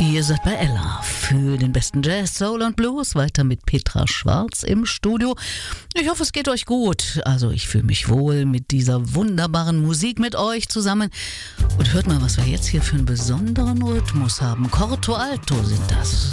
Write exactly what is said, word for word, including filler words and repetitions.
Ihr seid bei Ella für den besten Jazz, Soul und Blues. Weiter mit Petra Schwarz im Studio. Ich hoffe, es geht euch gut. Also ich fühle mich wohl mit dieser wunderbaren Musik mit euch zusammen. Und hört mal, was wir jetzt hier für einen besonderen Rhythmus haben. Corto Alto sind das.